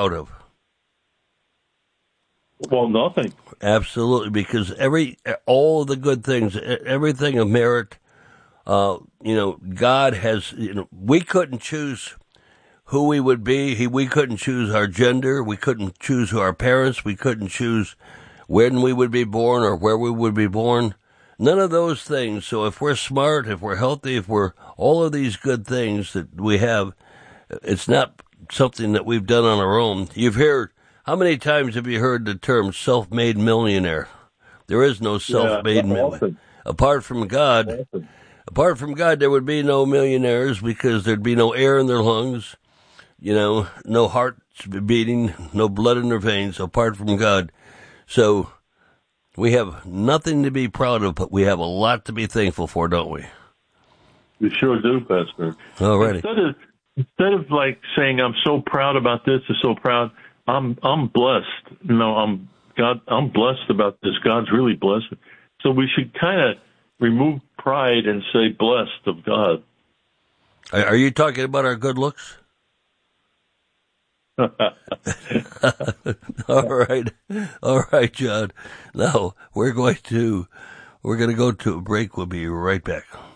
proud of? Well, nothing. Absolutely, because all of the good things, everything of merit, God has, we couldn't choose who we would be. We couldn't choose our gender. We couldn't choose who our parents. We couldn't choose when we would be born or where we would be born. None of those things. So if we're smart, if we're healthy, if we're all of these good things that we have, it's not something that we've done on our own. How many times have you heard the term self-made millionaire? There is no self-made millionaire. Apart from God, there would be no millionaires because there'd be no air in their lungs, no heart beating, no blood in their veins, apart from God. So we have nothing to be proud of, but we have a lot to be thankful for, don't we? We sure do, Pastor. All righty. Instead of like saying I'm so proud about this or so proud, I'm blessed. I'm blessed about this. God's really blessed. So we should kind of remove pride and say blessed of God. Are you talking about our good looks? All right, John. Now we're going to go to a break. We'll be right back.